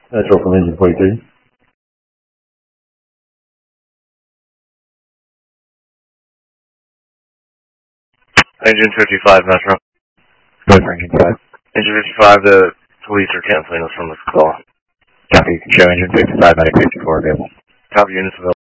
Metro from engine 42. Engine 55, Metro. Go for engine 5. Engine 55, the police are canceling us from this call. Copy, you can show engine 55, medic 54 available. Copy, units available.